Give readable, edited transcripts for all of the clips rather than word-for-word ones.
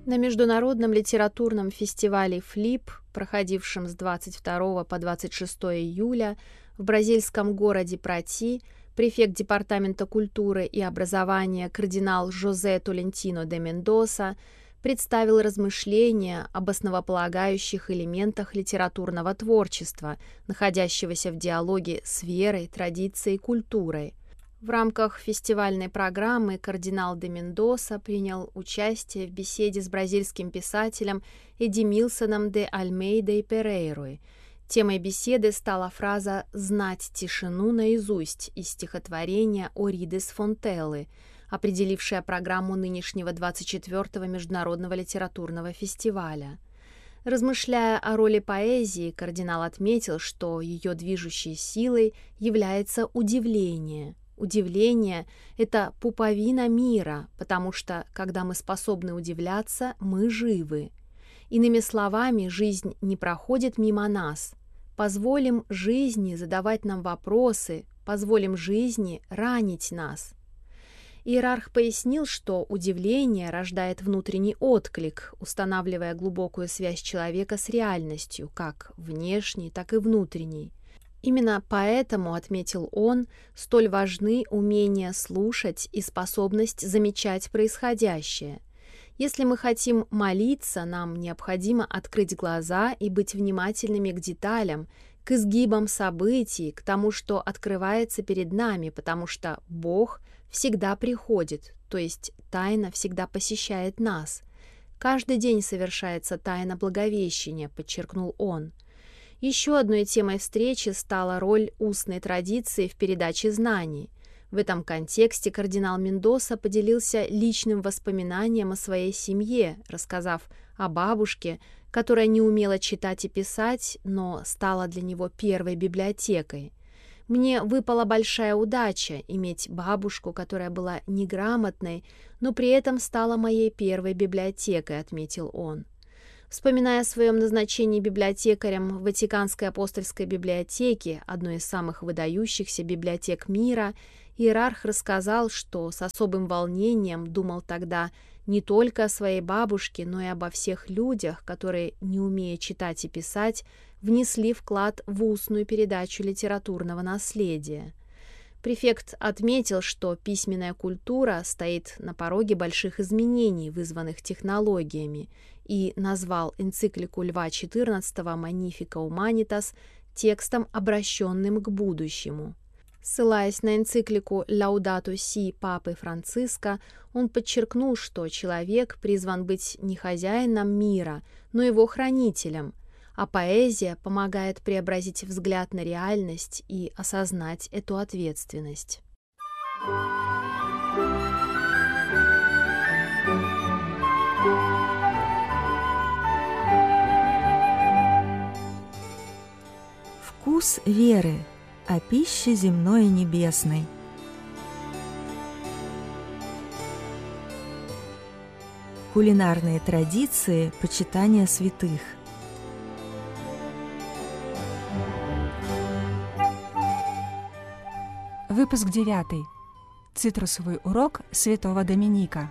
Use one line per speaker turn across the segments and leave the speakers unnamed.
На международном литературном фестивале «Флип», проходившем с 22 по 26 июля в бразильском городе Прати, префект Департамента культуры и образования кардинал Жозе Толентино де Мендоса представил размышления об основополагающих элементах литературного творчества, находящегося в диалоге с верой, традицией и культурой. В рамках фестивальной программы кардинал де Мендоса принял участие в беседе с бразильским писателем Эдимилсоном де Альмейда и Перейрой. Темой беседы стала фраза «знать тишину наизусть» из стихотворения Оридес Фонтеллы, определившая программу нынешнего 24-го Международного литературного фестиваля. Размышляя о роли поэзии, кардинал отметил, что ее движущей силой является удивление. Удивление — это пуповина мира, потому что, когда мы способны удивляться, мы живы. Иными словами, жизнь не проходит мимо нас. Позволим жизни задавать нам вопросы, позволим жизни ранить нас. Иерарх пояснил, что удивление рождает внутренний отклик, устанавливая глубокую связь человека с реальностью, как внешней, так и внутренней. Именно поэтому, отметил он, столь важны умение слушать и способность замечать происходящее. Если мы хотим молиться, нам необходимо открыть глаза и быть внимательными к деталям, к изгибам событий, к тому, что открывается перед нами, потому что Бог всегда приходит, то есть тайна всегда посещает нас. Каждый день совершается тайна Благовещения, подчеркнул он. Еще одной темой встречи стала роль устной традиции в передаче знаний. В этом контексте кардинал Мендоса поделился личным воспоминанием о своей семье, рассказав о бабушке, которая не умела читать и писать, но стала для него первой библиотекой. «Мне выпала большая удача иметь бабушку, которая была неграмотной, но при этом стала моей первой библиотекой», — отметил он. Вспоминая о своем назначении библиотекарем в Ватиканской апостольской библиотеке, одной из самых выдающихся библиотек мира, иерарх рассказал, что с особым волнением думал тогда не только о своей бабушке, но и обо всех людях, которые, не умея читать и писать, внесли вклад в устную передачу литературного наследия. Префект отметил, что письменная культура стоит на пороге больших изменений, вызванных технологиями, и назвал энциклику Льва XIV «Magnificat Humanitas» текстом, обращенным к будущему. Ссылаясь на энциклику «Laudato Si» Папы Франциска, он подчеркнул, что человек призван быть не хозяином мира, но его хранителем, а поэзия помогает преобразить взгляд на реальность и осознать эту ответственность.
Вкус веры о пище земной и небесной. Кулинарные традиции почитания святых.
Выпуск 9. Цитрусовый урок святого Доминика.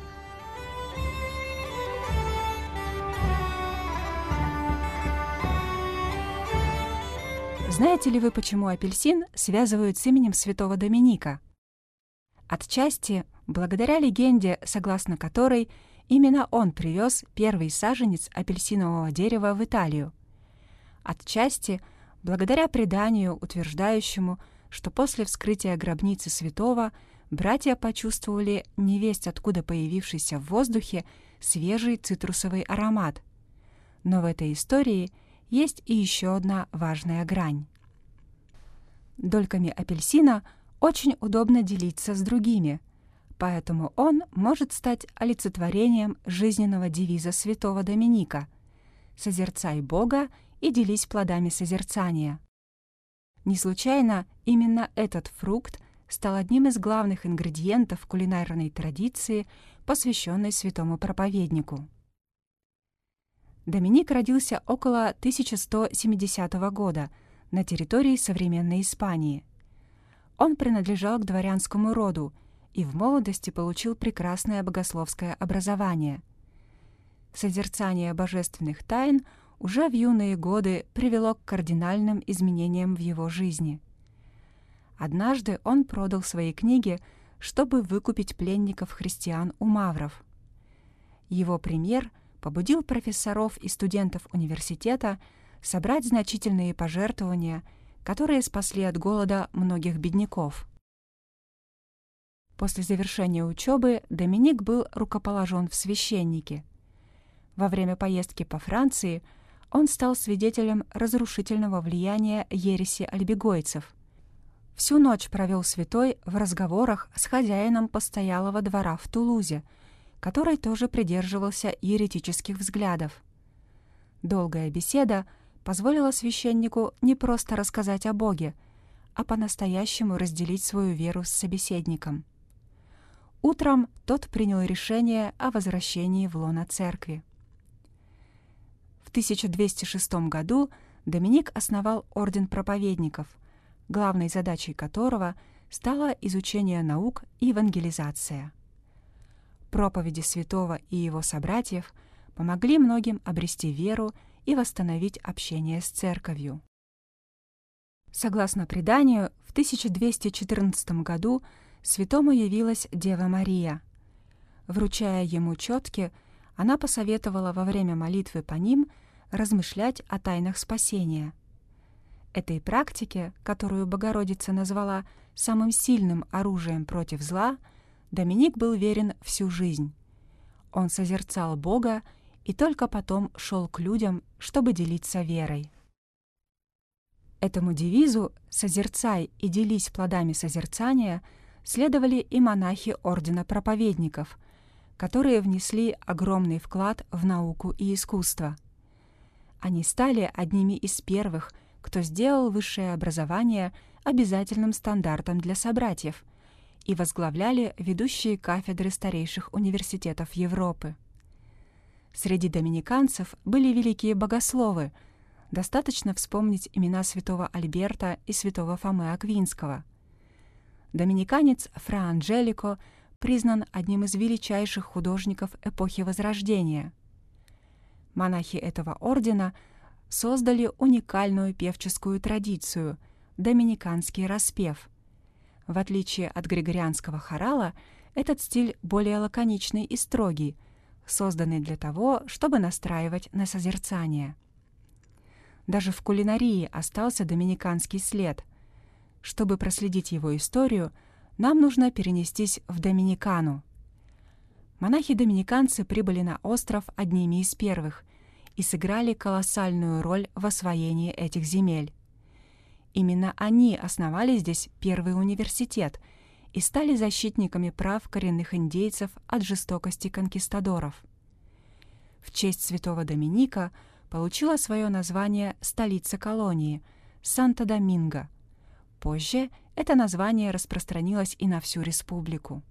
Знаете ли вы, почему апельсин связывают с именем святого Доминика? Отчасти благодаря легенде, согласно которой именно он привез первый саженец апельсинового дерева в Италию. Отчасти благодаря преданию, утверждающему, что после вскрытия гробницы святого братья почувствовали невесть откуда появившийся в воздухе свежий цитрусовый аромат. Но в этой истории есть и еще одна важная грань. Дольками апельсина очень удобно делиться с другими, поэтому он может стать олицетворением жизненного девиза святого Доминика «Созерцай Бога и делись плодами созерцания». Не случайно именно этот фрукт стал одним из главных ингредиентов кулинарной традиции, посвященной святому проповеднику. Доминик родился около 1170 года на территории современной Испании. Он принадлежал к дворянскому роду и в молодости получил прекрасное богословское образование. Созерцание божественных тайн уже в юные годы привело к кардинальным изменениям в его жизни. Однажды он продал свои книги, чтобы выкупить пленников-христиан у мавров. Его пример побудил профессоров и студентов университета собрать значительные пожертвования, которые спасли от голода многих бедняков. После завершения учебы Доминик был рукоположен в священники. Во время поездки по Франции он стал свидетелем разрушительного влияния ереси альбегойцев. Всю ночь провел святой в разговорах с хозяином постоялого двора в Тулузе, который тоже придерживался еретических взглядов. Долгая беседа позволила священнику не просто рассказать о Боге, а по-настоящему разделить свою веру с собеседником. Утром тот принял решение о возвращении в лоно церкви. В 1206 году Доминик основал орден проповедников, главной задачей которого стало изучение наук и евангелизация. Проповеди святого и его собратьев помогли многим обрести веру и восстановить общение с церковью. Согласно преданию, в 1214 году святому явилась Дева Мария. Вручая ему четки, она посоветовала во время молитвы по ним размышлять о тайнах спасения. Этой практике, которую Богородица назвала самым сильным оружием против зла, Доминик был верен всю жизнь. Он созерцал Бога и только потом шел к людям, чтобы делиться верой. Этому девизу «Созерцай и делись плодами созерцания» следовали и монахи Ордена Проповедников, которые внесли огромный вклад в науку и искусство. Они стали одними из первых, кто сделал высшее образование обязательным стандартом для собратьев и возглавляли ведущие кафедры старейших университетов Европы. Среди доминиканцев были великие богословы. Достаточно вспомнить имена святого Альберта и святого Фомы Аквинского. Доминиканец Фра Анджелико признан одним из величайших художников эпохи Возрождения. Монахи этого ордена создали уникальную певческую традицию — доминиканский распев. В отличие от григорианского хорала, этот стиль более лаконичный и строгий, созданный для того, чтобы настраивать на созерцание. Даже в кулинарии остался доминиканский след. Чтобы проследить его историю, нам нужно перенестись в Доминикану. Монахи-доминиканцы прибыли на остров одними из первых и сыграли колоссальную роль в освоении этих земель. Именно они основали здесь первый университет и стали защитниками прав коренных индейцев от жестокости конкистадоров. В честь святого Доминика получила свое название столица колонии — Санто-Доминго. Позже это название распространилось и на всю республику.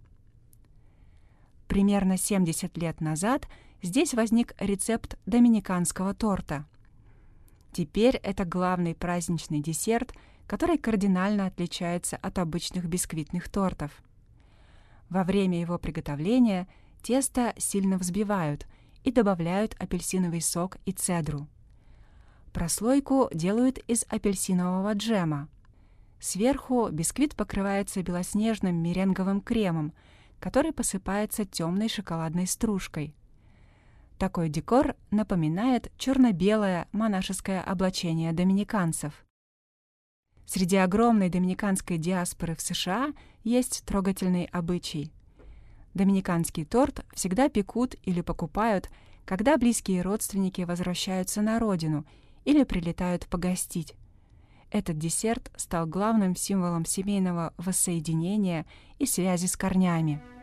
Примерно 70 лет назад здесь возник рецепт доминиканского торта. Теперь это главный праздничный десерт, который кардинально отличается от обычных бисквитных тортов. Во время его приготовления тесто сильно взбивают и добавляют апельсиновый сок и цедру. Прослойку делают из апельсинового джема. Сверху бисквит покрывается белоснежным меренговым кремом, который посыпается темной шоколадной стружкой. Такой декор напоминает черно-белое монашеское облачение доминиканцев. Среди огромной доминиканской диаспоры в США есть трогательный обычай. Доминиканский торт всегда пекут или покупают, когда близкие родственники возвращаются на родину или прилетают погостить. Этот десерт стал главным символом семейного воссоединения и связи с корнями.